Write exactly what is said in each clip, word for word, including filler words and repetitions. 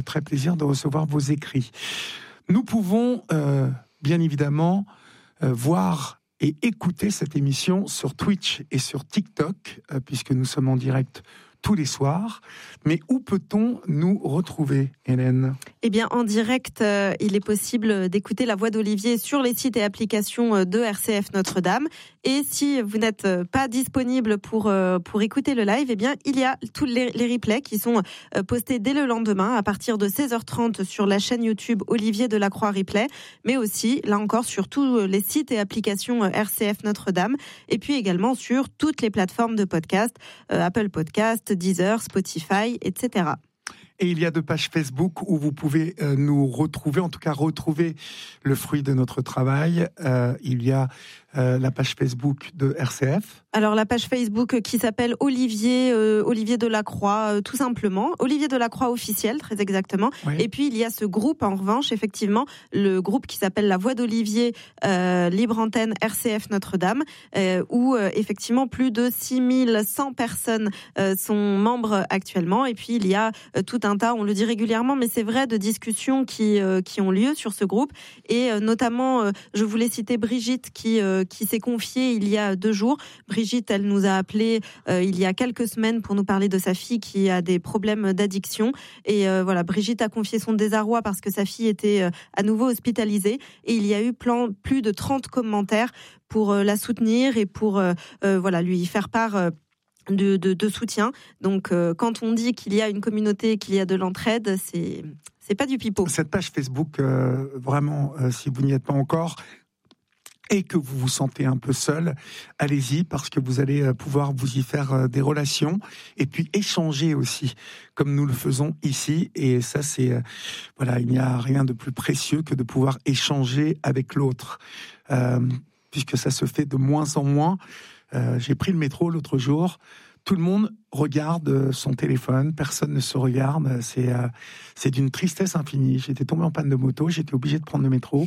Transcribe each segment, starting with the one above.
très plaisir de recevoir vos écrits. Nous pouvons, euh, bien évidemment, euh, voir et écouter cette émission sur Twitch et sur TikTok, euh, puisque nous sommes en direct tous les soirs. Mais où peut-on nous retrouver, Hélène ? Eh bien, en direct, euh, il est possible d'écouter La Voix d'Olivier sur les sites et applications de R C F Notre-Dame. Et si vous n'êtes pas disponible pour euh, pour écouter le live, eh bien, il y a tous les, les replays qui sont euh, postés dès le lendemain à partir de seize heures trente sur la chaîne YouTube Olivier Delacroix Replay, mais aussi, là encore, sur tous les sites et applications R C F Notre-Dame, et puis également sur toutes les plateformes de podcast, euh, Apple Podcast, Deezer, Spotify, et cetera. Et il y a deux pages Facebook où vous pouvez euh, nous retrouver, en tout cas retrouver le fruit de notre travail. Euh, il y a euh, la page Facebook de R C F. Alors la page Facebook qui s'appelle Olivier euh, Olivier Delacroix, euh, tout simplement. Olivier Delacroix officiel, très exactement. Oui. Et puis il y a ce groupe, en revanche, effectivement, le groupe qui s'appelle La Voix d'Olivier, euh, Libre Antenne R C F Notre-Dame, euh, où euh, effectivement plus de six mille cent personnes euh, sont membres actuellement. Et puis il y a euh, tout un tas, on le dit régulièrement, mais c'est vrai, de discussions qui euh, qui ont lieu sur ce groupe. Et euh, notamment, euh, je voulais citer Brigitte qui euh, qui s'est confiée il y a deux jours. Brigitte, elle nous a appelé euh, il y a quelques semaines pour nous parler de sa fille qui a des problèmes d'addiction. Et euh, voilà, Brigitte a confié son désarroi parce que sa fille était euh, à nouveau hospitalisée. Et il y a eu plan, plus de trente commentaires pour euh, la soutenir et pour euh, euh, voilà, lui faire part euh, De, de, de soutien. Donc, euh, quand on dit qu'il y a une communauté, qu'il y a de l'entraide, c'est, c'est pas du pipeau. Cette page Facebook, euh, vraiment, euh, si vous n'y êtes pas encore et que vous vous sentez un peu seul, allez-y, parce que vous allez pouvoir vous y faire euh, des relations et puis échanger aussi, comme nous le faisons ici. Et ça, c'est euh, voilà, il n'y a rien de plus précieux que de pouvoir échanger avec l'autre, euh, puisque ça se fait de moins en moins. Euh, j'ai pris le métro l'autre jour, tout le monde regarde son téléphone, personne ne se regarde, c'est, euh, c'est d'une tristesse infinie. J'étais tombé en panne de moto, j'étais obligé de prendre le métro.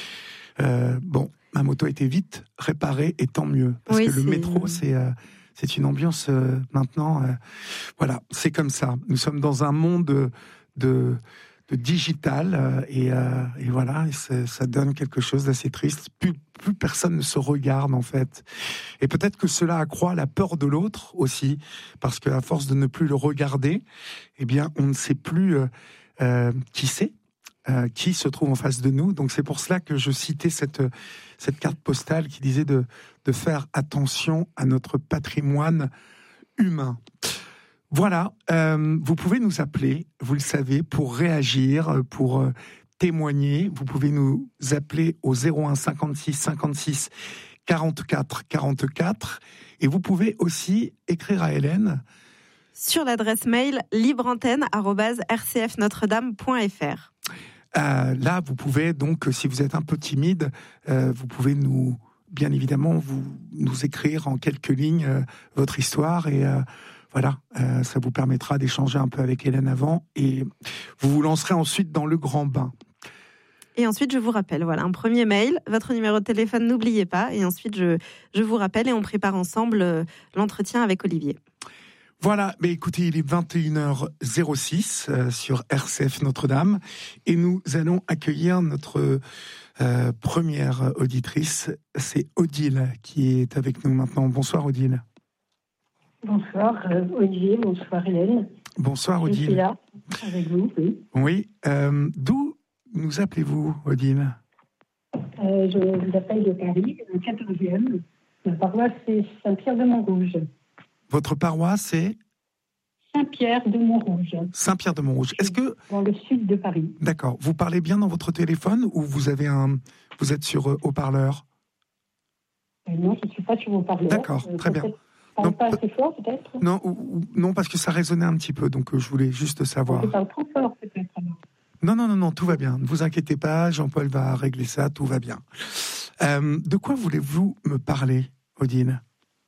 Euh, bon, ma moto a été vite réparée et tant mieux, parce oui, que le c'est... métro, c'est, euh, c'est une ambiance euh, maintenant, euh, voilà, c'est comme ça. Nous sommes dans un monde de... de de digital euh, et, euh, et voilà, et ça donne quelque chose d'assez triste. Plus, plus personne ne se regarde en fait. Et peut-être que cela accroît la peur de l'autre aussi, parce qu'à force de ne plus le regarder, eh bien, on ne sait plus euh, euh, qui c'est, euh, qui se trouve en face de nous. Donc c'est pour cela que je citais cette cette carte postale qui disait de de faire attention à notre patrimoine humain. Voilà, euh, vous pouvez nous appeler, vous le savez, pour réagir, pour euh, témoigner. Vous pouvez nous appeler au zéro un cinquante-six cinquante-six quarante-quatre quarante-quatre. Et vous pouvez aussi écrire à Hélène sur l'adresse mail libreantenne arobase r c f notre dame point f r. Euh, là, vous pouvez donc, si vous êtes un peu timide, euh, vous pouvez nous, bien évidemment, vous, nous écrire en quelques lignes euh, votre histoire et... Euh, Voilà, euh, ça vous permettra d'échanger un peu avec Hélène avant et vous vous lancerez ensuite dans le grand bain. Et ensuite, je vous rappelle, voilà, un premier mail, votre numéro de téléphone, n'oubliez pas. Et ensuite, je, je vous rappelle et on prépare ensemble euh, l'entretien avec Olivier. Voilà, mais écoutez, il est vingt et une heures zéro six euh, sur R C F Notre-Dame et nous allons accueillir notre euh, première auditrice, c'est Odile qui est avec nous maintenant. Bonsoir Odile. Bonsoir euh, Olivier, bonsoir Hélène. Bonsoir Odile. Je suis là avec vous, oui. Oui, euh, d'où nous appelez-vous Odile ? euh, Je vous appelle de Paris, le quatorzième. Ma paroisse c'est Saint-Pierre-de-Montrouge. Votre paroisse c'est ? Saint-Pierre-de-Montrouge. Saint-Pierre-de-Montrouge. Est-ce que... Dans le sud de Paris. D'accord. Vous parlez bien dans votre téléphone ou vous avez un... vous êtes sur euh, haut-parleur ? euh, Non, je ne suis pas sur haut-parleur. D'accord, euh, très bien. Non, pas assez fort, peut-être non, ou, ou, non, parce que ça résonnait un petit peu, donc euh, je voulais juste savoir. Je parle trop fort, peut-être. Alors. Non, non, non, non, tout va bien. Ne vous inquiétez pas, Jean-Paul va régler ça, tout va bien. Euh, de quoi voulez-vous me parler, Odile ?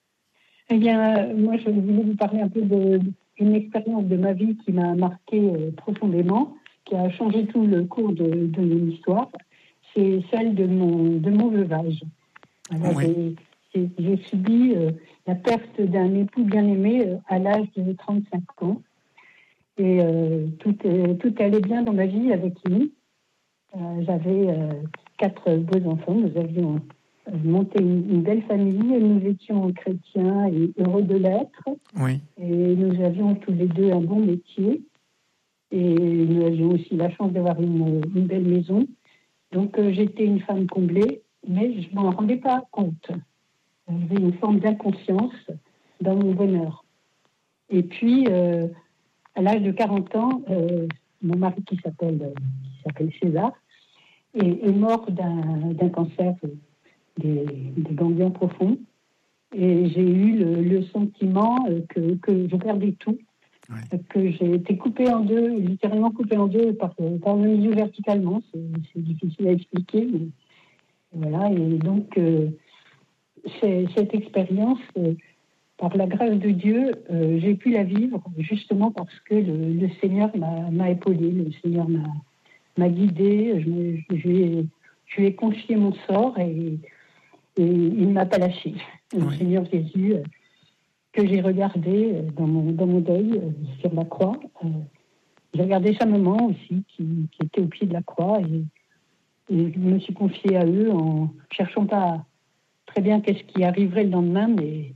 Eh bien, euh, moi, je voulais vous parler un peu de, d'une expérience de ma vie qui m'a marqué euh, profondément, qui a changé tout le cours de, de mon histoire. C'est celle de mon, de mon veuvage. Alors, oui. j'ai, j'ai, j'ai subi... Euh, la perte d'un époux bien-aimé à l'âge de trente-cinq ans. Et euh, tout, euh, tout allait bien dans ma vie avec lui. Euh, j'avais euh, quatre beaux enfants. Nous avions euh, monté une, une belle famille. Et nous étions chrétiens et heureux de l'être. Oui. Et nous avions tous les deux un bon métier. Et nous avions aussi la chance d'avoir une, une belle maison. Donc euh, j'étais une femme comblée, mais je ne m'en rendais pas compte. J'avais une forme d'inconscience dans mon bonheur. Et puis, euh, à l'âge de quarante ans, euh, mon mari qui s'appelle, euh, qui s'appelle César est, est mort d'un, d'un cancer euh, des, des ganglions profonds. Et j'ai eu le, le sentiment euh, que, que je perdais tout, oui. euh, que j'ai été coupée en deux, littéralement coupée en deux par, par le milieu verticalement. C'est, c'est difficile à expliquer. Mais, voilà, et donc, euh, c'est, cette expérience... Euh, par la grâce de Dieu, euh, j'ai pu la vivre justement parce que le, le Seigneur m'a, m'a épaulée, le Seigneur m'a, m'a guidée, je, me, je, lui ai, je lui ai confié mon sort et, et il ne m'a pas lâché. Le Oui. Seigneur Jésus, euh, que j'ai regardé dans mon, dans mon deuil euh, sur la croix, euh, j'ai regardé sa maman aussi qui, qui était au pied de la croix et, et je me suis confiée à eux en cherchant pas très bien qu'est-ce qui arriverait le lendemain, mais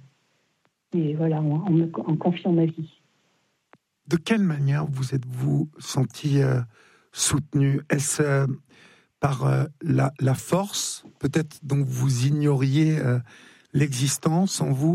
Et voilà, en, en, me, en confiant ma vie. De quelle manière vous êtes-vous senti euh, soutenu ? Est-ce euh, par euh, la, la force, peut-être dont vous ignoriez euh, l'existence en vous ?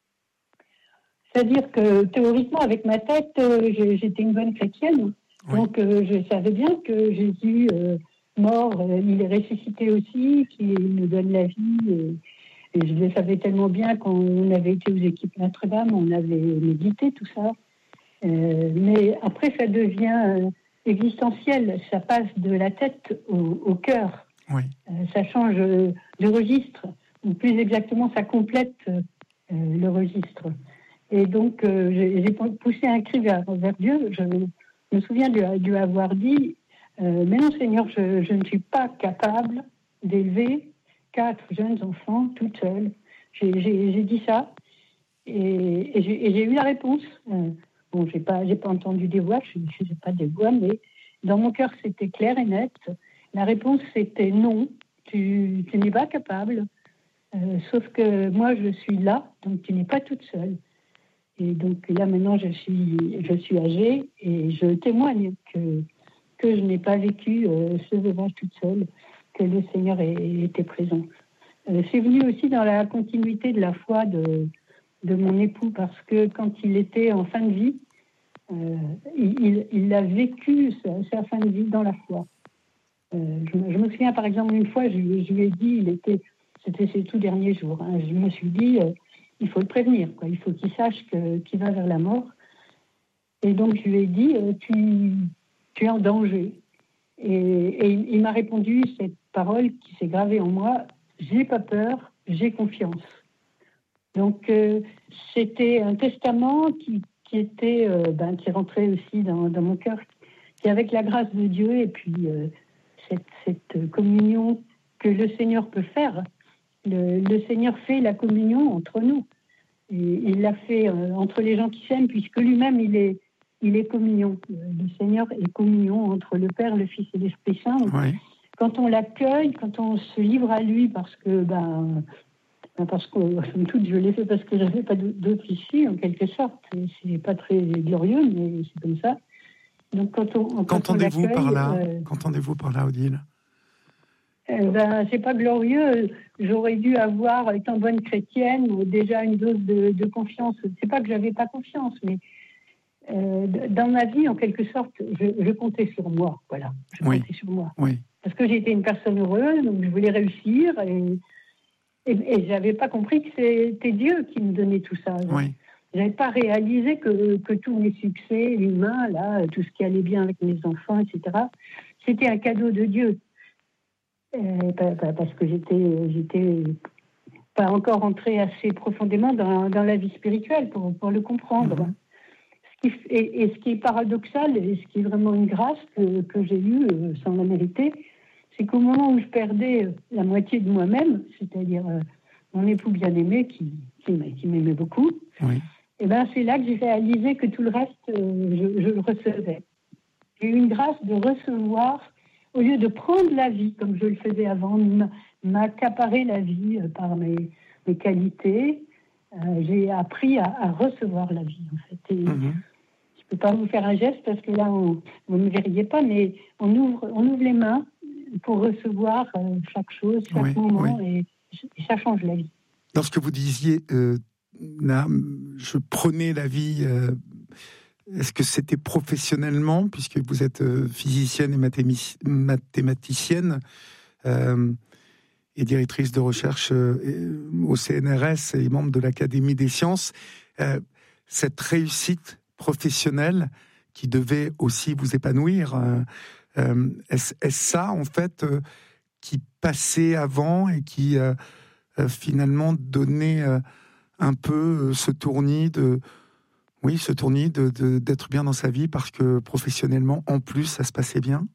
C'est-à-dire que théoriquement, avec ma tête, euh, j'étais une bonne chrétienne. Oui. Donc euh, je savais bien que Jésus, euh, mort, euh, il est ressuscité aussi, qu'il nous donne la vie. Et, Et je le savais tellement bien quand on avait été aux équipes Notre-Dame, on avait médité tout ça. Euh, mais après, ça devient euh, existentiel. Ça passe de la tête au, au cœur. Oui. Euh, ça change de registre. Ou plus exactement, ça complète euh, le registre. Et donc, euh, j'ai, j'ai poussé un cri vers, vers Dieu. Je me souviens de lui avoir dit euh, « Mais non, Seigneur, je, je ne suis pas capable d'élever quatre jeunes enfants toute seule. » J'ai, j'ai, j'ai dit ça et, et, j'ai, et j'ai eu la réponse. Euh, bon, j'ai pas, j'ai pas entendu des voix, je ne faisais pas des voix, mais dans mon cœur, c'était clair et net. La réponse, c'était non, tu, tu n'es pas capable. Euh, sauf que moi, je suis là, donc tu n'es pas toute seule. Et donc là, maintenant, je suis, je suis âgée et je témoigne que, que je n'ai pas vécu euh, ce veuvage toute seule, que le Seigneur était présent. Euh, c'est venu aussi dans la continuité de la foi de, de mon époux, parce que quand il était en fin de vie, euh, il, il a vécu sa, sa fin de vie dans la foi. Euh, je, je me souviens, par exemple, une fois, je, je lui ai dit, il était, c'était ses tout derniers jours, hein, je me suis dit, euh, il faut le prévenir, quoi, il faut qu'il sache que, qu'il va vers la mort. Et donc, je lui ai dit, euh, tu, tu es en danger. Et, et il, il m'a répondu cette parole qui s'est gravée en moi, j'ai pas peur, j'ai confiance. Donc, euh, c'était un testament qui, qui était, euh, ben, qui rentrait aussi dans, dans mon cœur, qui avec la grâce de Dieu et puis euh, cette, cette communion que le Seigneur peut faire. Le, le Seigneur fait la communion entre nous. Et il l'a fait euh, entre les gens qui s'aiment, puisque lui-même, il est, il est communion. Le Seigneur est communion entre le Père, le Fils et l'Esprit Saint. Oui. Quand on l'accueille, quand on se livre à lui, parce que, ben, parce que, somme toute, je l'ai fait parce que je n'avais pas d'autre issue, en quelque sorte. C'est pas très glorieux, mais c'est comme ça. Donc, quand on, quand qu'entendez-vous on l'accueille... par là euh, Qu'entendez-vous par là, Odile? Euh, ben, c'est pas glorieux. J'aurais dû avoir, étant bonne chrétienne, déjà une dose de, de confiance. C'est pas que j'avais pas confiance, mais euh, dans ma vie, en quelque sorte, je, je comptais sur moi. Voilà, je oui. comptais sur moi. Oui. Parce que j'étais une personne heureuse, donc je voulais réussir, et, et, et j'avais pas compris que c'était Dieu qui me donnait tout ça. Oui. J'avais pas réalisé que, que tous mes succès humains, là, tout ce qui allait bien avec mes enfants, et cetera, c'était un cadeau de Dieu. Euh, parce que j'étais, j'étais pas encore entrée assez profondément dans, dans la vie spirituelle pour, pour le comprendre. Mm-hmm. Ce qui, et, et ce qui est paradoxal, et ce qui est vraiment une grâce que, que j'ai eue euh, sans la mériter, c'est qu'au moment où je perdais la moitié de moi-même, c'est-à-dire euh, mon époux bien-aimé qui, qui, qui m'aimait beaucoup, oui. et ben c'est là que j'ai réalisé que tout le reste, euh, je, je le recevais. J'ai eu une grâce de recevoir, au lieu de prendre la vie comme je le faisais avant, m'accaparer la vie par mes, mes qualités. Euh, j'ai appris à, à recevoir la vie, en fait. Et mmh. Je ne peux pas vous faire un geste parce que là, on, vous ne me verriez pas, mais on ouvre, on ouvre les mains pour recevoir euh, chaque chose, chaque oui, moment, oui. Et, et ça change la vie. Lorsque vous disiez, euh, là, je prenais la vie, euh, est-ce que c'était professionnellement, puisque vous êtes euh, physicienne et mathémi- mathématicienne euh, et directrice de recherche euh, au C N R S et membre de l'Académie des sciences, euh, cette réussite professionnelle qui devait aussi vous épanouir, euh, euh, est-ce, est-ce ça en fait euh, qui passait avant et qui euh, euh, finalement donnait euh, un peu euh, ce tournis de, oui, ce tournis de, de, d'être bien dans sa vie parce que professionnellement, en plus, ça se passait bien?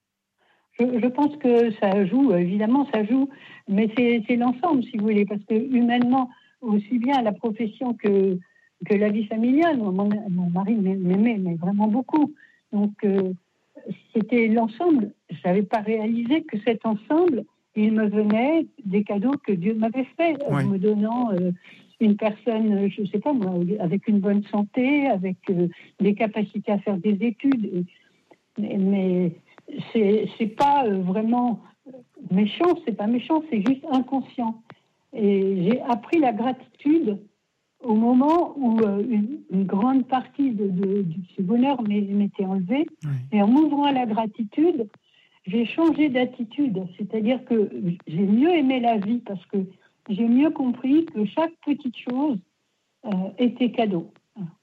Je, je pense que ça joue, évidemment, ça joue, mais c'est, c'est l'ensemble, si vous voulez, parce que humainement, aussi bien la profession que, que la vie familiale, mon, mon mari m'aimait mais vraiment beaucoup. Donc, euh, c'était l'ensemble. Je n'avais pas réalisé que cet ensemble, il me venait des cadeaux que Dieu m'avait faits, oui. En me donnant euh, une personne, je ne sais pas moi, avec une bonne santé, avec euh, des capacités à faire des études. Mais, mais c'est, c'est pas euh, vraiment méchant, c'est pas méchant, c'est juste inconscient. Et j'ai appris la gratitude au moment où euh, une, une grande partie de, de, de ce bonheur m'était enlevée. Oui. Et en m'ouvrant à la gratitude, j'ai changé d'attitude. C'est-à-dire que j'ai mieux aimé la vie parce que j'ai mieux compris que chaque petite chose euh, était cadeau.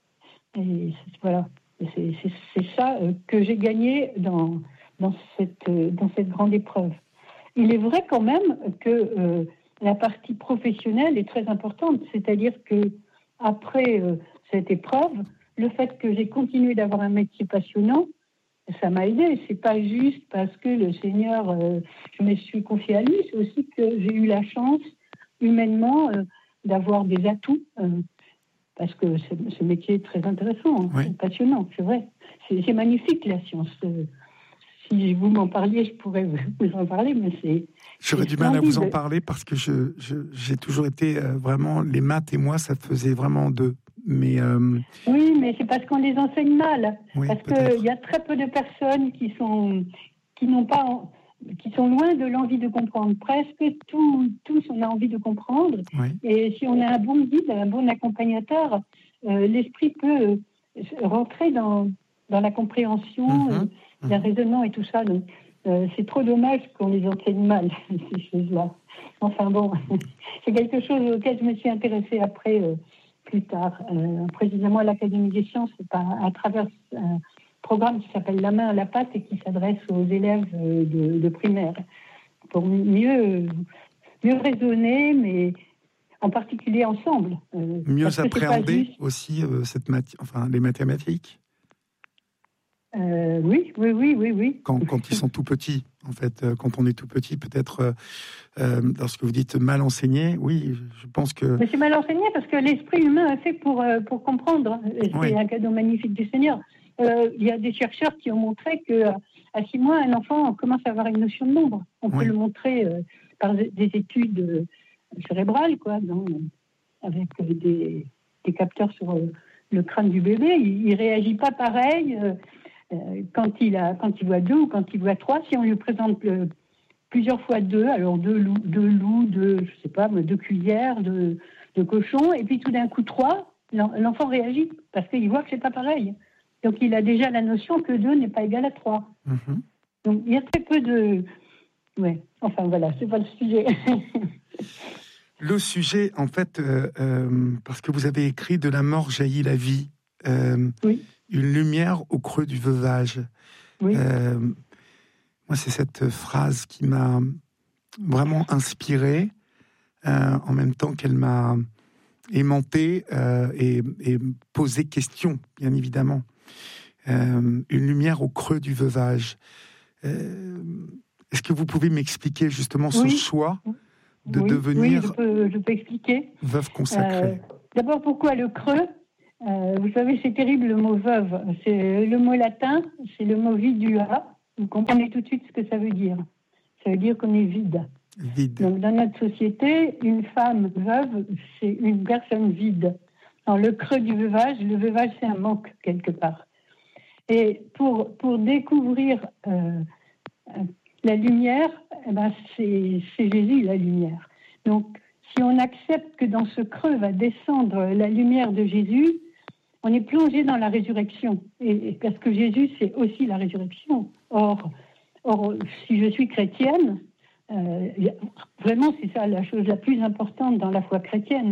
Et voilà. C'est, c'est, c'est ça euh, que j'ai gagné dans, dans, cette, euh, dans cette grande épreuve. Il est vrai quand même que euh, la partie professionnelle est très importante. C'est-à-dire que après euh, cette épreuve, le fait que j'ai continué d'avoir un métier passionnant, ça m'a aidé. C'est pas juste parce que le Seigneur, euh, je me suis confiée à lui, c'est aussi que j'ai eu la chance, humainement, euh, d'avoir des atouts. Euh, parce que ce, ce métier est très intéressant, hein, oui. C'est passionnant, c'est vrai. C'est, c'est magnifique, la science. Euh, si vous m'en parliez, je pourrais vous, vous en parler, mais c'est... J'aurais du mal à vous en parler parce que je, je, j'ai toujours été euh, vraiment... Les maths et moi, ça faisait vraiment deux. Mais, euh... Oui, mais c'est parce qu'on les enseigne mal. Oui, parce peut-être. qu'il y a très peu de personnes qui sont, qui n'ont pas, qui sont loin de l'envie de comprendre. Presque tout, tous, on a envie de comprendre. Oui. Et si on a un bon guide, un bon accompagnateur, euh, l'esprit peut rentrer dans, dans la compréhension, mmh, euh, mmh. le raisonnement et tout ça. Donc, euh, c'est trop dommage qu'on les enseigne mal, ces choses-là. Enfin bon, c'est quelque chose auquel je me suis intéressée après... Euh, plus tard, euh, précisément à l'Académie des sciences, à, à travers un programme qui s'appelle La main à la pâte et qui s'adresse aux élèves de, de primaire, pour mieux, mieux raisonner, mais en particulier ensemble. Euh, mieux appréhender juste... aussi euh, cette mati- enfin, les mathématiques. Euh, oui, oui, oui, oui, oui. Quand, quand ils sont tout petits, en fait, euh, quand on est tout petit, peut-être, euh, euh, lorsque vous dites mal enseigné, oui, je pense que... Mais c'est mal enseigné parce que l'esprit humain est fait pour, euh, pour comprendre. C'est oui. Un cadeau magnifique du Seigneur. Euh, il y a des chercheurs qui ont montré qu'à six mois, un enfant commence à avoir une notion de nombre. On oui. peut le montrer euh, par des études euh, cérébrales, quoi, dans, avec euh, des, des capteurs sur euh, le crâne du bébé. Il ne réagit pas pareil... Euh, Euh, quand il a, quand il voit deux ou quand il voit trois, si on lui présente le, plusieurs fois deux, alors deux loups, deux loups, deux, je sais pas, deux cuillères, deux, deux cochons, et puis tout d'un coup trois, l'enfant réagit parce qu'il voit que c'est pas pareil. Donc il a déjà la notion que deux n'est pas égal à trois. Mm-hmm. Donc il y a très peu de, ouais. Enfin voilà, c'est pas le sujet. Le sujet, en fait, euh, euh, parce que vous avez écrit de la mort jaillit la vie. Euh, oui. Une lumière au creux du veuvage. Oui. Euh, moi, c'est cette phrase qui m'a vraiment inspiré, euh, en même temps qu'elle m'a aimanté euh, et, et posé question, bien évidemment. Euh, une lumière au creux du veuvage. Euh, est-ce que vous pouvez m'expliquer justement ce oui. choix de oui. devenir oui, je peux, je peux expliquer. veuve consacrée? Euh, d'abord, pourquoi le creux ? Euh, vous savez, c'est terrible le mot veuve. C'est le mot latin, c'est le mot vidua. Vous comprenez tout de suite ce que ça veut dire. Ça veut dire qu'on est vide. Vide. Donc, dans notre société, une femme veuve, c'est une personne vide. Dans le creux du veuvage, le veuvage, c'est un manque quelque part. Et pour, pour découvrir euh, la lumière, eh ben, c'est, c'est Jésus, la lumière. Donc, si on accepte que dans ce creux va descendre la lumière de Jésus, on est plongé dans la résurrection. Et, et parce que Jésus, c'est aussi la résurrection. Or, or si je suis chrétienne, euh, vraiment, c'est ça la chose la plus importante dans la foi chrétienne.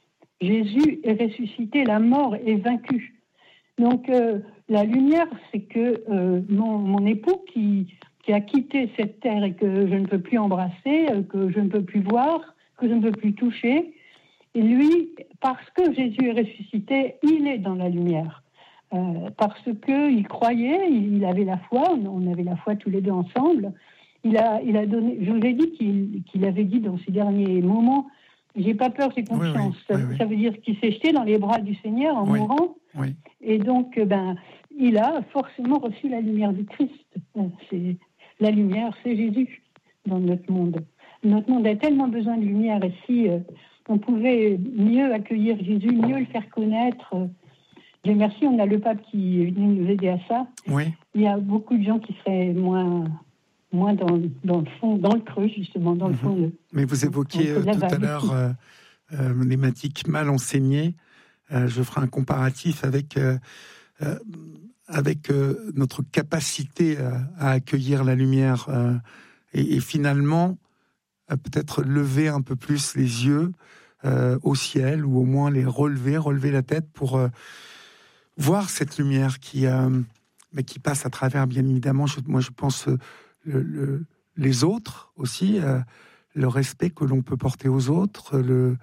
Jésus est ressuscité, la mort est vaincue. Donc, euh, la lumière, c'est que euh, mon, mon époux qui, qui a quitté cette terre et que je ne peux plus embrasser, euh, que je ne peux plus voir, que je ne peux plus toucher, et lui, parce que Jésus est ressuscité, il est dans la lumière. Euh, parce qu'il croyait, il avait la foi, on avait la foi tous les deux ensemble. Il a, il a donné, je vous ai dit qu'il, qu'il avait dit dans ces derniers moments, j'ai pas peur, j'ai confiance. Oui, oui, oui, ça, oui. ça veut dire qu'il s'est jeté dans les bras du Seigneur en Oui, mourant. oui. Et donc, ben, il a forcément reçu la lumière du Christ. C'est, la lumière, c'est Jésus dans notre monde. Notre monde a tellement besoin de lumière. Et si euh, on pouvait mieux accueillir Jésus, mieux le faire connaître, euh, Dieu merci, on a le pape qui est venu nous aider à ça. Oui. Il y a beaucoup de gens qui seraient moins, moins dans, dans le fond, dans le creux, justement, dans le fond. Mm-hmm. Mais vous évoquiez euh, tout à l'heure euh, euh, les mathématiques mal enseignées. Euh, je ferai un comparatif avec, euh, euh, avec euh, notre capacité à, à accueillir la lumière euh, et, et finalement à peut-être lever un peu plus les yeux euh, au ciel ou au moins les relever, relever la tête pour euh, voir cette lumière qui, euh, mais qui passe à travers, bien évidemment, je, moi je pense euh, le, le, les autres aussi, euh, le respect que l'on peut porter aux autres, le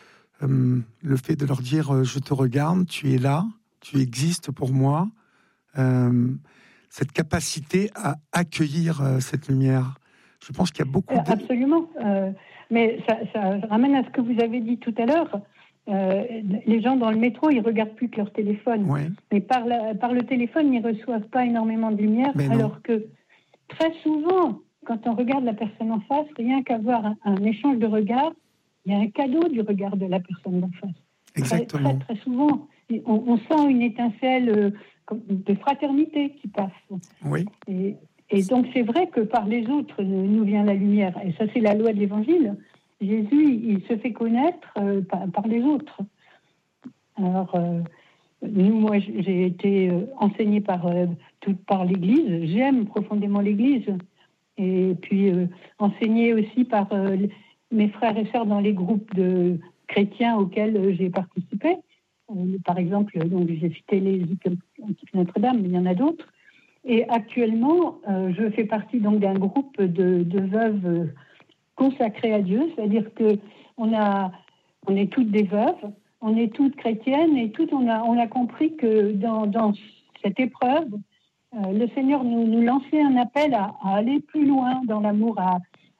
Euh, le fait de leur dire euh, je te regarde, tu es là, tu existes pour moi, euh, cette capacité à accueillir euh, cette lumière. Je pense qu'il y a beaucoup de... Absolument, euh, mais ça, ça ramène à ce que vous avez dit tout à l'heure. Euh, les gens dans le métro, ils regardent plus que leur téléphone. Ouais. Mais par, la, par le téléphone, ils reçoivent pas énormément de lumière, Mais alors non. que très souvent, quand on regarde la personne en face, rien qu'avoir un, un échange de regards, il y a un cadeau du regard de la personne d'en face. Exactement. Très, très, très souvent, on, on sent une étincelle euh, de fraternité qui passe. Oui. Et, et donc, c'est vrai que par les autres nous vient la lumière. Et ça, c'est la loi de l'Évangile. Jésus, il se fait connaître euh, par, par les autres. Alors, euh, nous, moi, j'ai été euh, enseignée par, euh, toute, par l'Église. J'aime profondément l'Église. Et puis, euh, enseignée aussi par... Euh, mes frères et sœurs dans les groupes de chrétiens auxquels euh, j'ai participé. Euh, par exemple, donc, j'ai cité les équipes Notre-Dame, mais il y en a d'autres. Et actuellement, euh, je fais partie donc, d'un groupe de, de veuves consacrées à Dieu, c'est-à-dire qu'on a, on est toutes des veuves, on est toutes chrétiennes, et toutes, on a, on a compris que dans, dans cette épreuve, euh, le Seigneur nous, nous lançait un appel à, à aller plus loin dans l'amour, à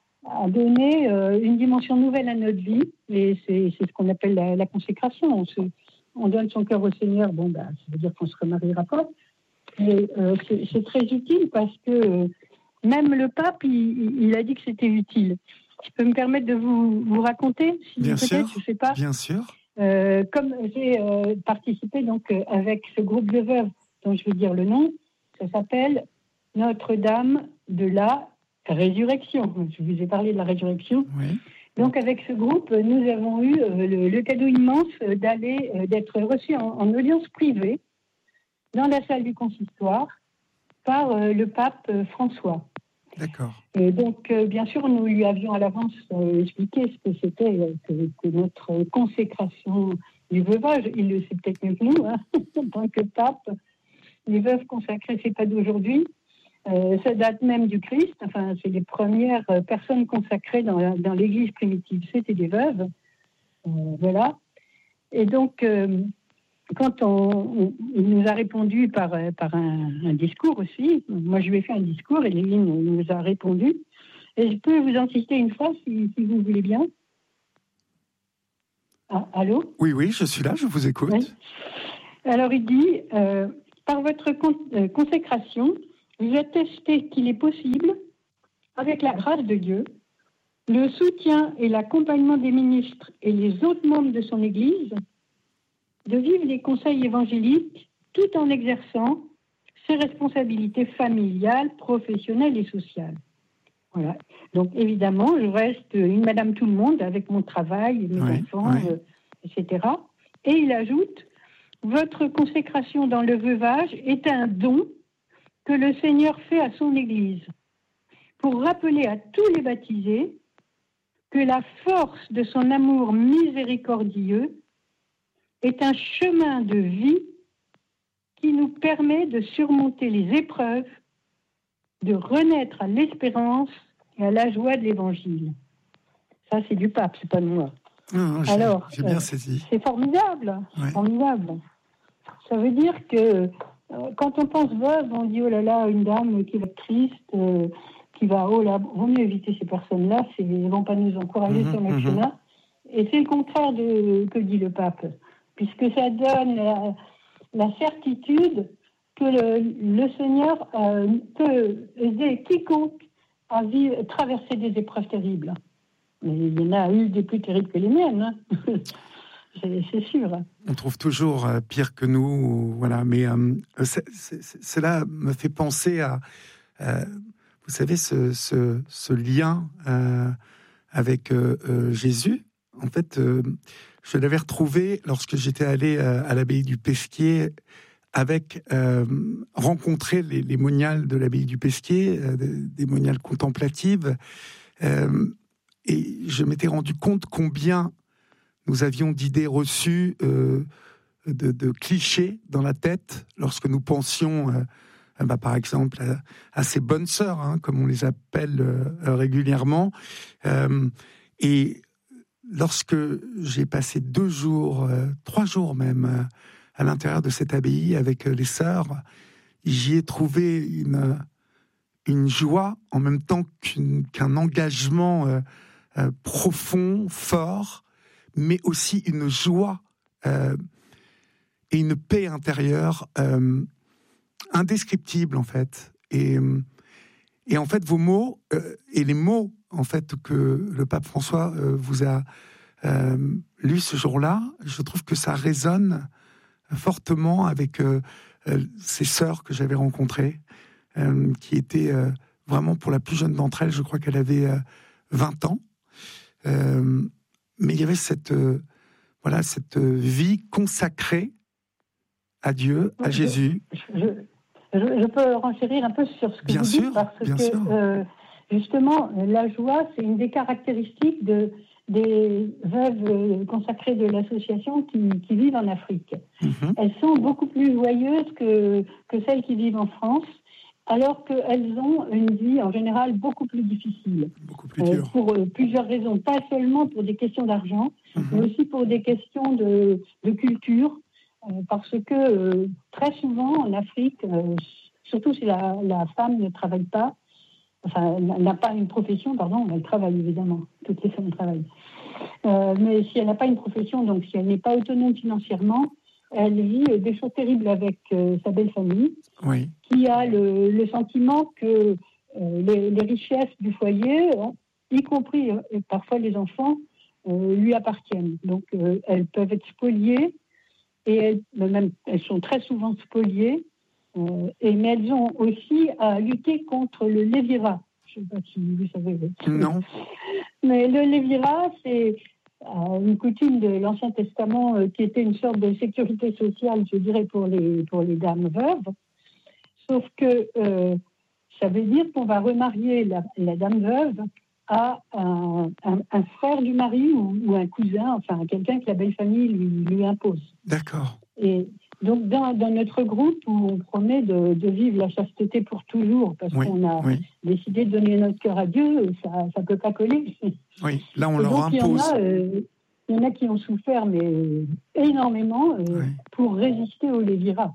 à donner euh, une dimension nouvelle à notre vie, et c'est, c'est ce qu'on appelle la, la consécration. On, se, on donne son cœur au Seigneur, bon, bah, ça veut dire qu'on ne se remariera pas, mais euh, c'est, c'est très utile parce que euh, même le pape, il, il a dit que c'était utile. Je peux me permettre de vous, vous raconter, si bien peut-être, sûr, je ne sais pas. Bien sûr. Euh, comme j'ai euh, participé donc, euh, avec ce groupe de veuves, dont je vais dire le nom, ça s'appelle Notre-Dame de la Résurrection. Je vous ai parlé de la résurrection. Oui. Donc, avec ce groupe, nous avons eu euh, le, le cadeau immense d'aller, euh, d'être reçus en, en audience privée dans la salle du consistoire par euh, le pape euh, François. D'accord. Et donc, euh, bien sûr, nous lui avions à l'avance euh, expliqué ce que c'était euh, que, que notre consécration du veuvage. Il le sait peut-être mieux que nous, hein, en tant que pape. Les veuves consacrées, c'est pas d'aujourd'hui. Euh, ça date même du Christ. Enfin, c'est les premières euh, personnes consacrées dans, la, dans l'Église primitive. C'était des veuves. Euh, voilà. Et donc, euh, quand on, on, il nous a répondu par, par un, un discours aussi, moi je lui ai fait un discours et Léline nous a répondu. Et je peux vous en citer une phrase si, si vous voulez bien. Ah, allô ? Oui, oui, je suis là, je vous écoute. Oui. Alors il dit, euh, par votre con- euh, consécration, vous attestez qu'il est possible, avec la grâce de Dieu, le soutien et l'accompagnement des ministres et les autres membres de son Église, de vivre les conseils évangéliques tout en exerçant ses responsabilités familiales, professionnelles et sociales. Voilà. Donc évidemment, je reste une Madame Tout-le-Monde avec mon travail, mes oui, enfants, oui. euh, et cetera. Et il ajoute, votre consécration dans le veuvage est un don que le Seigneur fait à son Église pour rappeler à tous les baptisés que la force de son amour miséricordieux est un chemin de vie qui nous permet de surmonter les épreuves, de renaître à l'espérance et à la joie de l'Évangile. Ça, c'est du pape, c'est pas de moi. Non, non, j'ai, Alors, j'ai bien euh, saisi. c'est formidable, Ouais. c'est formidable. Ça veut dire que euh, quand on pense veuve, on dit oh là là, une dame qui va être triste, euh, qui va oh là, vaut mieux éviter ces personnes-là, c'est, elles ne vont pas nous encourager Mmh, sur notre mmh. chemin. Et c'est le contraire de que dit le pape, puisque ça donne la, la certitude que le, le Seigneur euh, peut aider quiconque à vivre, traverser des épreuves terribles. Mais il y en a eu des plus terribles que les miennes, hein. c'est, c'est sûr. On trouve toujours euh, pire que nous, ou, voilà. Mais euh, c'est, c'est, c'est, cela me fait penser à, euh, vous savez, ce, ce, ce lien euh, avec euh, euh, Jésus. En fait, euh, je l'avais retrouvé lorsque j'étais allé euh, à l'abbaye du Pesquier, avec euh, rencontrer les, les moniales de l'abbaye du Pesquier, euh, des, des moniales contemplatives, euh, et je m'étais rendu compte combien nous avions d'idées reçues, euh, de, de clichés dans la tête lorsque nous pensions, euh, bah, par exemple, à, à ces bonnes sœurs, hein, comme on les appelle euh, régulièrement. Euh, et lorsque j'ai passé deux jours, euh, trois jours même, euh, à l'intérieur de cette abbaye avec euh, les sœurs, j'y ai trouvé une, une joie en même temps qu'une, qu'un engagement euh, euh, profond, fort, mais aussi une joie euh, et une paix intérieure euh, indescriptible en fait. Et, et en fait, vos mots euh, et les mots en fait que le pape François euh, vous a euh, lus ce jour-là, je trouve que ça résonne fortement avec euh, euh, ces sœurs que j'avais rencontrées, euh, qui étaient euh, vraiment, pour la plus jeune d'entre elles, je crois qu'elle avait euh, vingt ans. Euh, mais il y avait cette, euh, voilà, cette vie consacrée à Dieu, à je, Jésus. Je, je, je peux renchérir un peu sur ce que bien vous sûr, dites, parce bien que sûr. Euh, justement, la joie, c'est une des caractéristiques de, des veuves consacrées de l'association qui, qui vivent en Afrique. Mm-hmm. Elles sont beaucoup plus joyeuses que, que celles qui vivent en France, alors qu'elles ont une vie en général beaucoup plus difficile. Beaucoup plus dur. Euh, pour euh, plusieurs raisons, pas seulement pour des questions d'argent, Mm-hmm. mais aussi pour des questions de, de culture, euh, parce que euh, très souvent en Afrique, euh, surtout si la, la femme ne travaille pas, enfin n'a pas une profession, pardon, elle travaille évidemment, toutes les femmes travaillent, euh, mais si elle n'a pas une profession, donc si elle n'est pas autonome financièrement, elle vit des choses terribles avec euh, sa belle famille, oui. qui a le, le sentiment que euh, les, les richesses du foyer, hein, y compris euh, parfois les enfants, euh, lui appartiennent. Donc euh, elles peuvent être spoliées, et elles, même, elles sont très souvent spoliées, euh, et, mais elles ont aussi à lutter contre le lévirat. Je ne sais pas si vous savez. Non. Mais le lévirat, c'est euh, une coutume de l'Ancien Testament euh, qui était une sorte de sécurité sociale, je dirais, pour les, pour les dames veuves. Sauf que euh, ça veut dire qu'on va remarier la, la dame veuve à un, un, un frère du mari ou, ou un cousin, enfin quelqu'un que la belle famille lui, lui impose. D'accord. Et donc dans, dans notre groupe, où on promet de, de vivre la chasteté pour toujours, parce oui, qu'on a oui. décidé de donner notre cœur à Dieu, ça ne peut pas coller. Oui, là on Et leur donc, impose. Il y, en a, euh, il y en a qui ont souffert, mais énormément, euh, oui. pour résister au lévirat.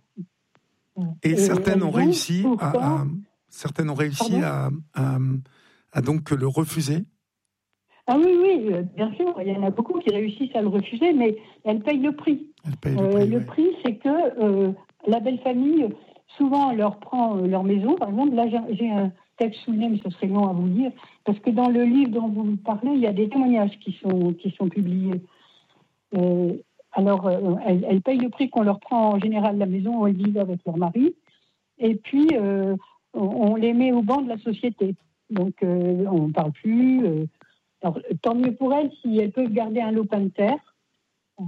Et, et certaines ont réussi pourtant, à, à certaines ont réussi à, à, à donc le refuser. Ah oui, oui, bien sûr, il y en a beaucoup qui réussissent à le refuser, mais elles payent le prix. Elle paye le Euh, prix, le ouais. prix, c'est que euh, la belle famille, souvent, leur prend euh, leur maison. Par exemple, là, j'ai, j'ai un texte sous le nez, mais ce serait long à vous lire, parce que dans le livre dont vous parlez, il y a des témoignages qui sont, qui sont publiés. Euh, alors, euh, elles, elles payent le prix qu'on leur prend en général la maison où elles vivent avec leur mari, et puis euh, on, on les met au banc de la société. Donc, euh, on ne parle plus. Euh, alors, tant mieux pour elles si elles peuvent garder un lopin de terre. Euh,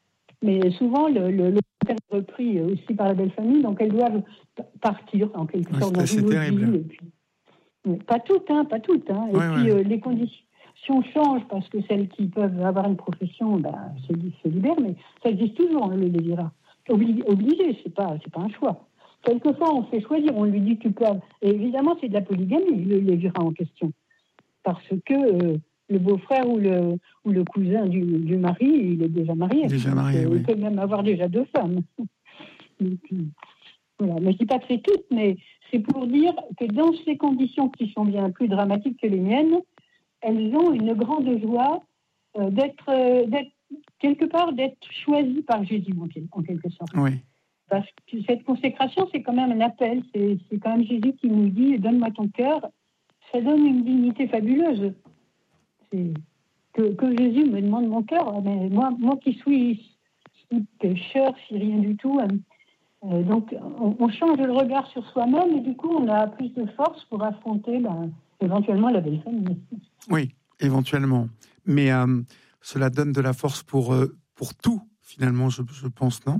mais souvent, le, le, le lopin est repris aussi par la belle famille, donc elles doivent partir en quelque Ouais, sorte c'est dans assez une autre terrible. vie. Et puis, mais pas toutes, hein, pas toutes. Hein. Et Ouais, puis, ouais. euh, les conditions changent parce que celles qui peuvent avoir une profession ben, se, se libèrent, mais ça existe toujours, hein, le désirat. Obli- obligé, c'est pas, c'est pas un choix. Quelquefois, on fait choisir, on lui dit tu peux. Et évidemment, c'est de la polygamie, le légirat en question. Parce que euh, le beau-frère ou le, ou le cousin du, du mari, il est déjà marié. Déjà Donc, marié, euh, oui. Il peut même avoir déjà deux femmes. Donc, euh, voilà. Mais je ne dis pas que c'est tout, mais c'est pour dire que dans ces conditions qui sont bien plus dramatiques que les miennes, elles ont une grande joie euh, d'être, euh, d'être, quelque part, d'être choisies par Jésus, en, en quelque sorte. Oui. Parce que cette consécration, c'est quand même un appel. C'est, c'est quand même Jésus qui nous dit « Donne-moi ton cœur ». Ça donne une dignité fabuleuse. C'est que, que Jésus me demande mon cœur. Mais moi, moi qui suis si pécheur, si rien du tout, euh, donc on, on change le regard sur soi-même et du coup, on a plus de force pour affronter ben, éventuellement la belle famille. Oui, éventuellement. Mais euh, cela donne de la force pour, euh, pour tout, finalement, je, je pense, non ?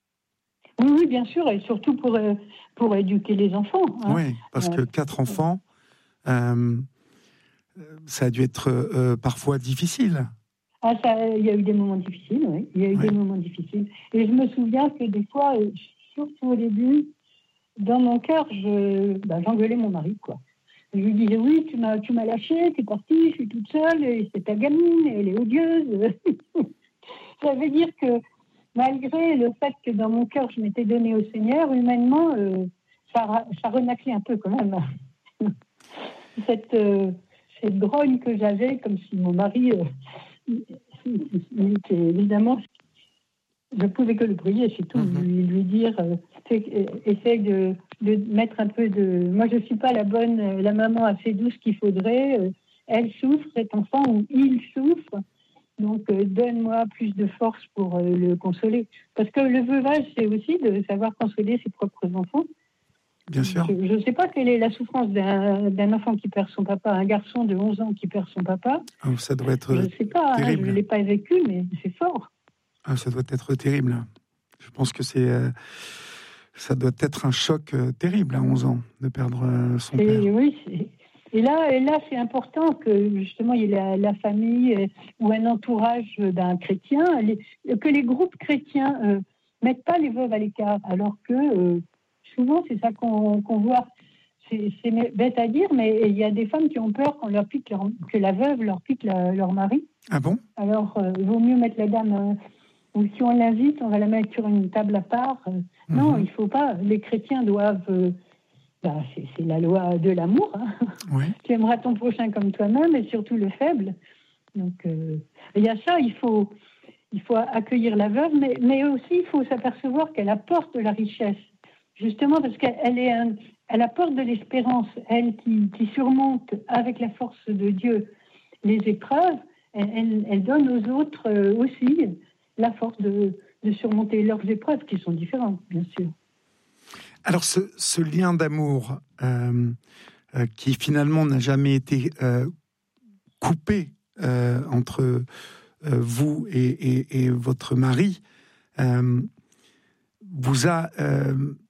Oui, oui, bien sûr, et surtout pour, euh, pour éduquer les enfants. Hein. Oui, parce que Euh, quatre enfants, euh, ça a dû être euh, parfois difficile. Ah, ça, il y a eu des moments difficiles, oui. Il y a eu Oui. des moments difficiles. Et je me souviens que des fois, euh, surtout au début, dans mon cœur, je, bah, j'engueulais mon mari, quoi. Je lui disais, oui, tu m'as, tu m'as lâché, t'es partie, je suis toute seule, et c'est ta gamine, elle est odieuse. Ça veut dire que malgré le fait que dans mon cœur, je m'étais donnée au Seigneur, humainement, euh, ça, ça renaclait un peu quand même. Cette, euh, cette grogne que j'avais, comme si mon mari... Euh, il était, évidemment, je ne pouvais que le prier, c'est tout. Mm-hmm. Lui, lui dire, euh, essaye de, de mettre un peu de... Moi, je ne suis pas la bonne, la maman assez douce qu'il faudrait. Euh, elle souffre, cet enfant, ou il souffre. Donc, euh, donne-moi plus de force pour euh, le consoler. Parce que le veuvage, c'est aussi de savoir consoler ses propres enfants. Bien sûr. Je ne sais pas quelle est la souffrance d'un, d'un enfant qui perd son papa, un garçon de onze ans qui perd son papa. Oh, ça doit être je ne sais pas, hein, je ne l'ai pas vécu, mais c'est fort. Ah, ça doit être terrible. Je pense que c'est, euh, ça doit être un choc euh, terrible à onze ans de perdre euh, son et, père. Oui, c'est... Et là, et là, c'est important que justement il y ait la, la famille euh, ou un entourage d'un chrétien, les, que les groupes chrétiens euh, mettent pas les veuves à l'écart, alors que euh, souvent c'est ça qu'on, qu'on voit. C'est, c'est bête à dire, mais il y a des femmes qui ont peur qu'on leur pique leur, que la veuve leur pique la, leur mari. Ah bon ? Alors, euh, il vaut mieux mettre la dame, euh, ou si on l'invite, on va la mettre sur une table à part. Euh, mm-hmm. Non, il ne faut pas. Les chrétiens doivent... Euh, bah, c'est, c'est la loi de l'amour. Hein. Oui. Tu aimeras ton prochain comme toi-même, et surtout le faible. Donc, euh, il y a ça, il faut, il faut accueillir la veuve, mais, mais aussi, il faut s'apercevoir qu'elle apporte de la richesse. Justement, parce qu'elle est un, elle apporte de l'espérance. Elle qui, qui surmonte avec la force de Dieu les épreuves, elle, elle, elle donne aux autres euh, aussi la force de, de surmonter leurs épreuves, qui sont différentes, bien sûr. Alors, ce, ce lien d'amour euh, euh, qui finalement n'a jamais été euh, coupé euh, entre euh, vous et, et, et votre mari, euh, vous a euh,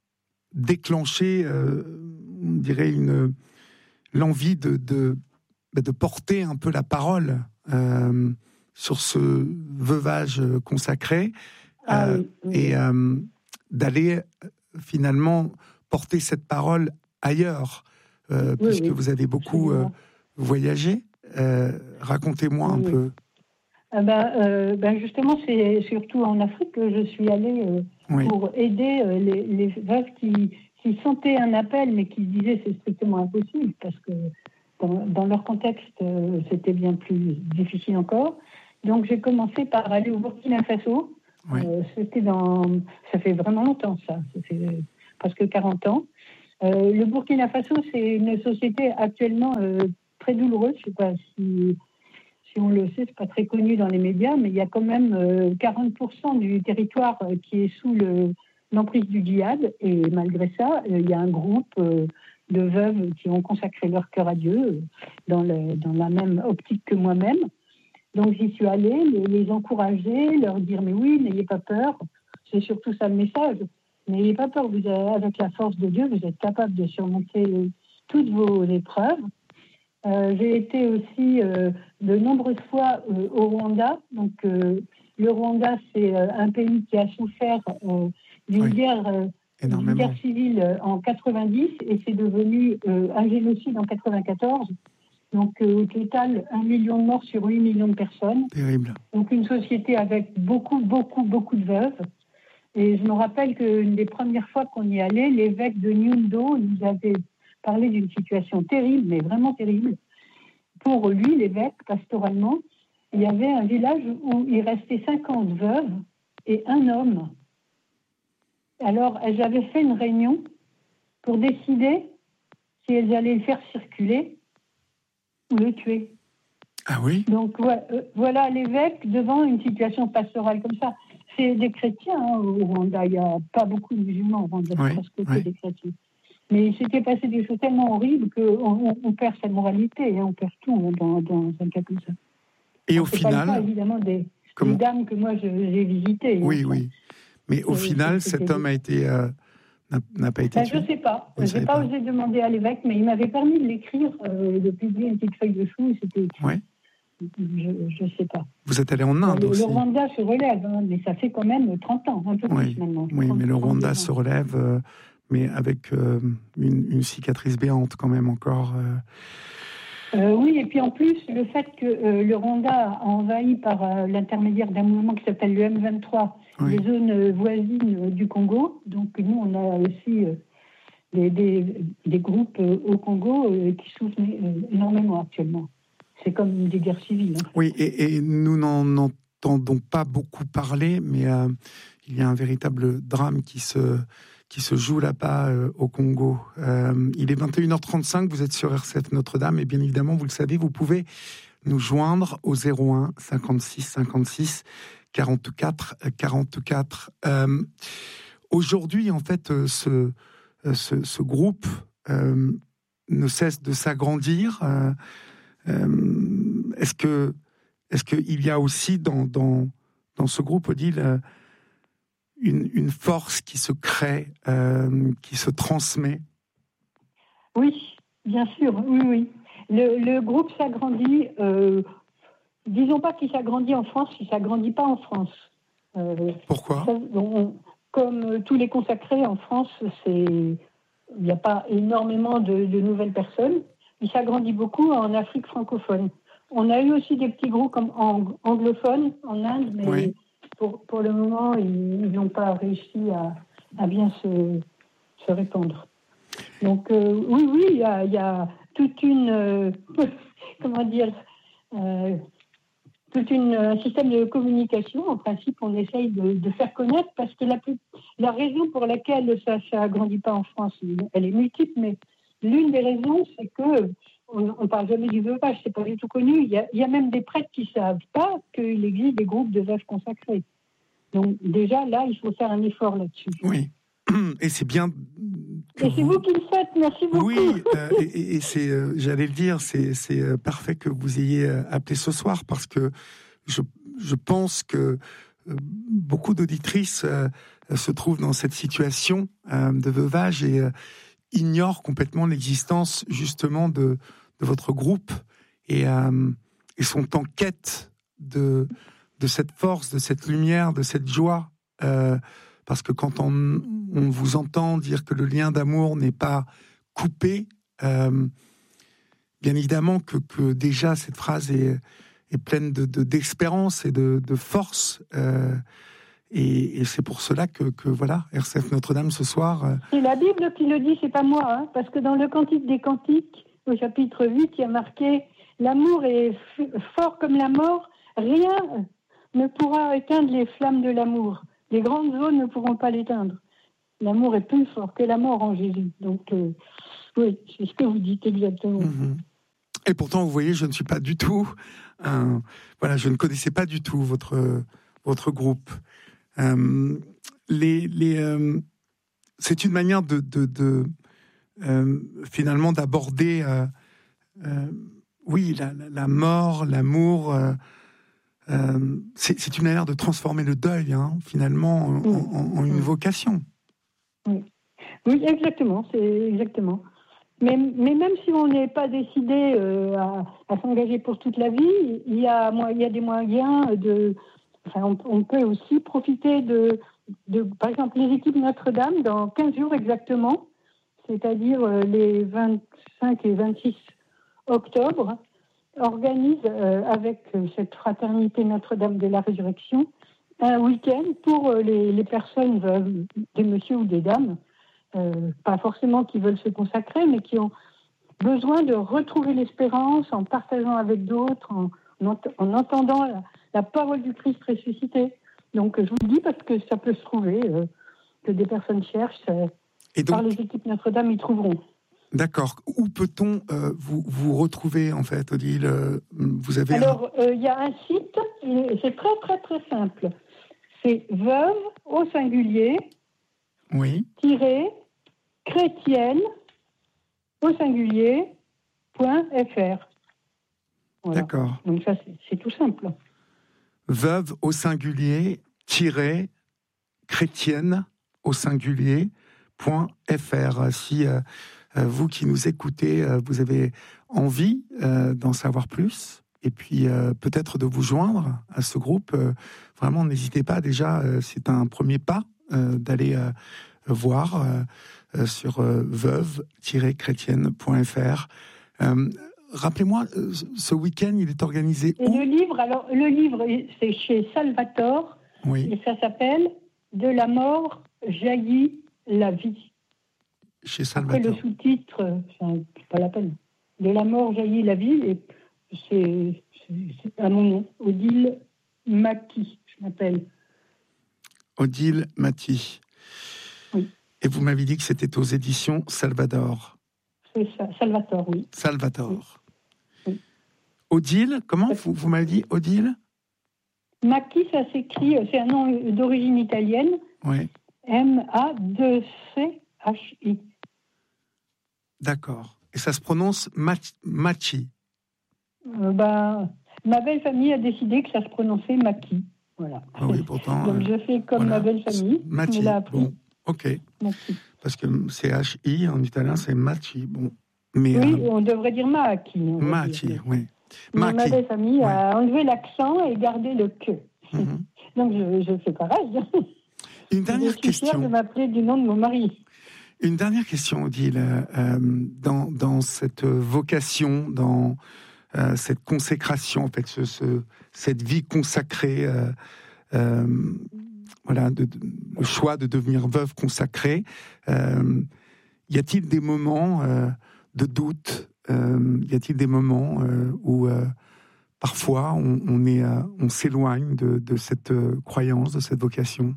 déclenché, euh, on dirait, une, l'envie de, de, de porter un peu la parole euh, sur ce veuvage consacré ah, euh, oui, oui. et euh, d'aller finalement porter cette parole ailleurs, euh, oui, puisque oui, vous avez beaucoup euh, voyagé. Euh, racontez-moi oui, un oui. peu. Ah ben, euh, ben justement, c'est surtout en Afrique que je suis allée euh, oui. pour aider euh, les, les veuves qui, qui sentaient un appel, mais qui disaient c'est strictement impossible, parce que dans, dans leur contexte, euh, c'était bien plus difficile encore. Donc j'ai commencé par aller au Burkina Faso. Oui. Euh, c'était dans, ça fait vraiment longtemps ça, ça fait presque quarante ans. Euh, le Burkina Faso, c'est une société actuellement euh, très douloureuse. Je ne sais pas si, si on le sait, c'est pas très connu dans les médias, mais il y a quand même euh, quarante pour cent du territoire euh, qui est sous le, l'emprise du djihad. Et malgré ça, euh, il y a un groupe euh, de veuves qui ont consacré leur cœur à Dieu euh, dans, le, dans la même optique que moi-même. Donc j'y suis allée, les, les encourager, leur dire mais oui, n'ayez pas peur. C'est surtout ça le message. N'ayez pas peur, vous avez, avec la force de Dieu, vous êtes capable de surmonter toutes vos épreuves. Euh, j'ai été aussi euh, de nombreuses fois euh, au Rwanda. Donc euh, le Rwanda, c'est euh, un pays qui a souffert euh, d'une, oui. guerre, euh, d'une guerre civile en quatre-vingt-dix et c'est devenu euh, un génocide en quatre-vingt-quatorze. Donc, euh, au total, un million de morts sur huit millions de personnes. Terrible. Donc, une société avec beaucoup, beaucoup, beaucoup de veuves. Et je me rappelle qu'une des premières fois qu'on y allait, l'évêque de Nyundo nous avait parlé d'une situation terrible, mais vraiment terrible. Pour lui, l'évêque, pastoralement, il y avait un village où il restait cinquante veuves et un homme. Alors, elles avaient fait une réunion pour décider si elles allaient le faire circuler ou le tuer. Ah oui. Donc ouais, euh, voilà l'évêque devant une situation pastorale comme ça. C'est des chrétiens hein, au Rwanda. Il n'y a pas beaucoup de musulmans au Rwanda, oui, parce que oui. c'est des chrétiens. Mais il s'était passé des choses tellement horribles qu'on on, on perd sa moralité, hein, on perd tout hein, dans, dans un cas comme ça. Et Alors, au c'est final, pas le cas, évidemment des, comment... des dames que moi je, j'ai visitées. Oui, hein, oui. Mais au c'est, final, c'est, cet c'est homme a été euh, n'a, n'a pas été ben, tué. Je ne sais pas. Je n'ai pas, pas osé demander à l'évêque, mais il m'avait permis de l'écrire, euh, de publier une petite feuille de chou. C'était écrit. Ouais. Je ne sais pas. Vous êtes allé en Inde le, aussi. Le Rwanda se relève, hein, mais ça fait quand même trente ans, un peu oui, plus maintenant. Oui, trente, mais le Rwanda ans. se relève, euh, mais avec euh, une, une cicatrice béante quand même encore. Euh... Euh, oui, et puis en plus, le fait que euh, le Rwanda, envahi par euh, l'intermédiaire d'un mouvement qui s'appelle le M vingt-trois, oui. les zones euh, voisines euh, du Congo, donc nous, on a aussi euh, des, des, des groupes euh, au Congo euh, qui souffrent euh, énormément actuellement. C'est comme des guerres civiles. Hein. Oui, et, et nous n'en entendons pas beaucoup parler, mais euh, il y a un véritable drame qui se... qui se joue là-bas euh, au Congo. Euh, il est vingt et une heures trente-cinq, vous êtes sur R sept Notre-Dame, et bien évidemment, vous le savez, vous pouvez nous joindre au zéro un cinquante-six cinquante-six quarante-quatre quarante-quatre. Euh, aujourd'hui, en fait, euh, ce, euh, ce, ce groupe euh, ne cesse de s'agrandir. Euh, euh, est-ce que, est-ce qu'il y a aussi dans, dans, dans ce groupe, Odile, euh, Une, une force qui se crée, euh, qui se transmet? Oui, bien sûr, oui, oui. Le, le groupe s'agrandit, euh, disons pas qu'il s'agrandit en France, il ne s'agrandit pas en France. Euh, Pourquoi? ça, on, Comme tous les consacrés en France, il n'y a pas énormément de, de nouvelles personnes. Il s'agrandit beaucoup en Afrique francophone. On a eu aussi des petits groupes comme en, anglophones en Inde, mais... Oui. Pour, pour le moment, ils n'ont pas réussi à, à bien se, se répandre. Donc, euh, oui, oui, il y a, y a toute une, euh, comment dire, euh, tout une, un système de communication. En principe, on essaye de, de faire connaître, parce que la, la raison pour laquelle ça ne grandit pas en France, elle est multiple, mais l'une des raisons, c'est que on ne parle jamais du veuvage, c'est pas du tout connu. Il y a, il y a même des prêtres qui ne savent pas qu'il existe des groupes de veuves consacrés. Donc déjà, là, il faut faire un effort là-dessus. Oui, et c'est bien... Et c'est vous... vous qui le faites, merci beaucoup. Oui, euh, et, et c'est, euh, j'allais le dire, c'est, c'est parfait que vous ayez appelé ce soir, parce que je, je pense que beaucoup d'auditrices euh, se trouvent dans cette situation euh, de veuvage et euh, ignorent complètement l'existence justement de, de votre groupe et, euh, et sont en quête de, de cette force, de cette lumière, de cette joie. Euh, parce que quand on, on vous entend dire que le lien d'amour n'est pas coupé, euh, bien évidemment que, que déjà cette phrase est, est pleine de, de, d'espérance et de, de force. Euh, Et, et c'est pour cela que, que voilà, R C F Notre-Dame ce soir. Euh... C'est la Bible qui le dit, c'est pas moi, hein, parce que dans le Cantique des Cantiques, au chapitre huit, il y a marqué « L'amour est f- fort comme la mort, rien ne pourra éteindre les flammes de l'amour. Les grandes eaux ne pourront pas l'éteindre. L'amour est plus fort que la mort en Jésus. » Donc, euh, oui, c'est ce que vous dites exactement. Mmh. Et pourtant, vous voyez, je ne suis pas du tout... Euh, voilà, je ne connaissais pas du tout votre, votre groupe. Euh, les, les, euh, c'est une manière de... de, de euh, finalement, d'aborder... Euh, euh, oui, la, la, la mort, l'amour... Euh, euh, c'est, c'est une manière de transformer le deuil, hein, finalement, en, en, en une vocation. Oui. Oui, exactement, c'est exactement. Mais, mais même si on n'est pas décidé euh, à, à s'engager pour toute la vie, il y a, il y a des moyens de... Enfin, on, on peut aussi profiter de, de... Par exemple, les équipes Notre-Dame, dans quinze jours exactement, c'est-à-dire euh, les vingt-cinq et vingt-six octobre, organisent euh, avec cette fraternité Notre-Dame de la Résurrection un week-end pour euh, les, les personnes, euh, des messieurs ou des dames, Euh, pas forcément qui veulent se consacrer, mais qui ont besoin de retrouver l'espérance en partageant avec d'autres, en, en, en entendant la, la parole du Christ ressuscité. Donc je vous le dis parce que ça peut se trouver, euh, que des personnes cherchent, euh, et donc, par les équipes Notre-Dame, ils trouveront. D'accord. Où peut-on euh, vous, vous retrouver, en fait, Odile? Vous avez Alors, il un... euh, y a un site, c'est très très très simple. C'est veuve, au singulier, oui. tiré, chrétienne, au singulier, point fr. Voilà. D'accord. Donc ça, c'est, c'est tout simple. Veuve au singulier, tiré, chrétienne au singulier, point fr. Si euh, vous qui nous écoutez, euh, vous avez envie euh, d'en savoir plus, et puis euh, peut-être de vous joindre à ce groupe, euh, vraiment n'hésitez pas. Déjà, euh, c'est un premier pas euh, d'aller euh, voir euh, euh, sur euh, veuve tiret chrétienne point fr. Euh, rappelez-moi, euh, ce week-end, il est organisé et où? le livre, alors le livre, c'est chez Salvatore, oui. Et ça s'appelle « De la mort jaillit la vie ». Chez Salvatore. Après le sous-titre, c'est pas la peine. « De la mort jaillit la vie », et c'est, c'est, c'est à mon nom, Odile Maki, je m'appelle. Odile Mati. Oui. Et vous m'avez dit que c'était aux éditions Salvador. C'est ça, Salvatore, oui. Salvatore. Oui. Oui. Odile, comment vous, vous m'avez dit Odile? Maki, ça s'écrit, c'est un nom d'origine italienne. Oui. M A deux C H I. D'accord. Et ça se prononce Machi. Euh, bah, ma belle famille a décidé que ça se prononçait Maki. Voilà. Ah oui, pourtant. Donc je fais comme voilà. ma belle famille. Machi. Bon, ok. Machi. Parce que C H I en italien c'est Machi. Bon. Mais, oui, euh, on devrait dire Maki. Machi, dire. oui. Mais Maki. ma belle famille ouais. a enlevé l'accent et gardé le que. Mm-hmm. Donc je, je fais pareil. Une dernière je suis question. fière de m'appeler du nom de mon mari. Une dernière question, Odile. Euh, dans, dans cette vocation, dans euh, cette consécration, en fait, ce, ce, cette vie consacrée, euh, euh, voilà, de, de, le choix de devenir veuve consacrée, euh, y a-t-il des moments euh, de doute? euh, Y a-t-il des moments euh, où euh, parfois on, on, est, euh, on s'éloigne de, de cette euh, croyance, de cette vocation?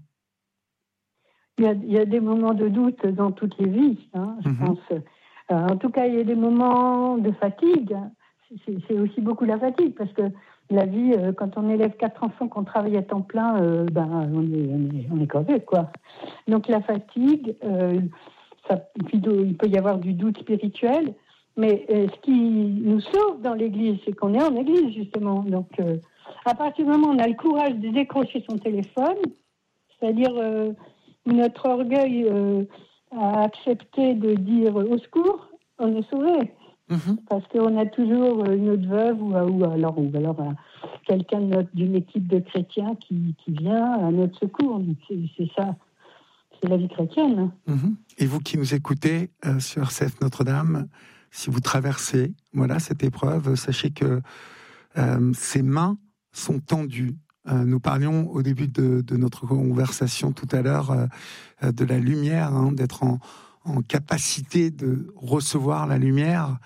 Il y, a, il y a des moments de doute dans toutes les vies, hein, je mm-hmm. pense. Euh, en tout cas, il y a des moments de fatigue. C'est, c'est aussi beaucoup la fatigue, parce que la vie, euh, quand on élève quatre enfants, qu'on travaille à temps plein, euh, ben, on est, on est, on est crevé, quoi. Donc la fatigue, euh, ça, puis, il peut y avoir du doute spirituel, mais euh, ce qui nous sauve dans l'Église, c'est qu'on est en Église, justement. Donc, euh, à partir du moment où on a le courage de décrocher son téléphone, c'est-à-dire... Euh, notre orgueil euh, a accepté de dire au secours, on est sauvé. Mmh. Parce qu'on a toujours une autre veuve ou, ou alors, ou alors euh, quelqu'un de notre, d'une équipe de chrétiens qui, qui vient à notre secours. C'est, c'est ça, c'est la vie chrétienne. Mmh. Et vous qui nous écoutez euh, sur R C F Notre-Dame, si vous traversez voilà, cette épreuve, sachez que euh, ces mains sont tendues. Euh, nous parlions au début de, de notre conversation tout à l'heure euh, de la lumière, hein, d'être en, en capacité de recevoir la lumière.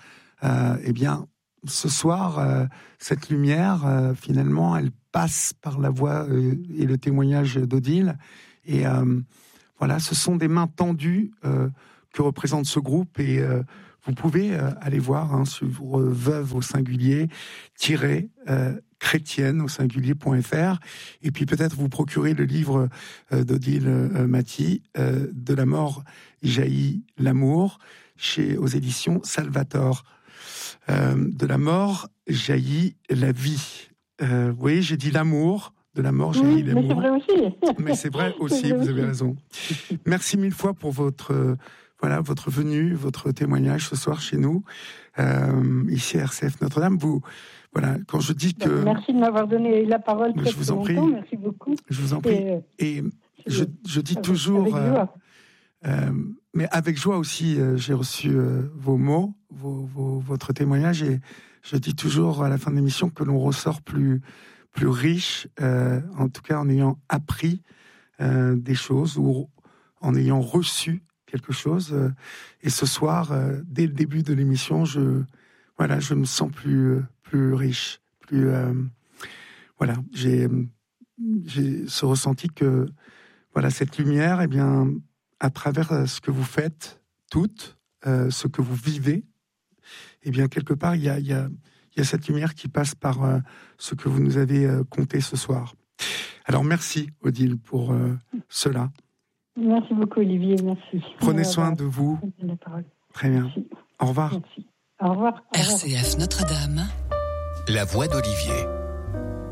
euh, eh bien, ce soir, euh, cette lumière, euh, finalement, elle passe par la voix euh, et le témoignage d'Odile. Et euh, voilà, ce sont des mains tendues euh, que représente ce groupe. Et euh, vous pouvez euh, aller voir hein, sur euh, veuve au singulier, tiret, euh, chrétienne au singulier.fr. Et puis peut-être vous procurer le livre euh, d'Odile euh, Maty, euh, De la mort jaillit l'amour, chez aux éditions Salvator. Euh, de la mort jaillit la vie. Euh, vous voyez, j'ai dit l'amour. De la mort jaillit oui, l'amour. Mais c'est vrai aussi. Mais c'est vrai aussi, c'est vrai vous aussi. Avez raison. Merci mille fois pour votre, euh, voilà, votre venue, votre témoignage ce soir chez nous, euh, ici à R C F Notre-Dame. Vous, voilà, quand je dis que... Merci de m'avoir donné la parole très, je vous en très longtemps. Merci beaucoup. Je vous en prie. Et, Et je, je dis avec, toujours... Avec joie. Euh, euh, mais avec joie aussi, euh, j'ai reçu euh, vos mots, vos, vos, votre témoignage, et je dis toujours à la fin de l'émission que l'on ressort plus, plus riche, euh, en tout cas en ayant appris euh, des choses ou en ayant reçu quelque chose. Euh, et ce soir, euh, dès le début de l'émission, je, voilà, je me sens plus, plus riche, plus, euh, voilà, j'ai, j'ai ce ressenti que, voilà, cette lumière, eh bien, à travers ce que vous faites, toutes, euh, ce que vous vivez, eh bien, quelque part, il y a, il y a, il y a cette lumière qui passe par euh, ce que vous nous avez euh, conté ce soir. Alors, merci, Odile, pour euh, cela. Merci beaucoup, Olivier, merci. Prenez soin de vous. Très bien. Merci. Au revoir. Merci. Au revoir. Au revoir. R C F Notre-Dame. La voix d'Olivier.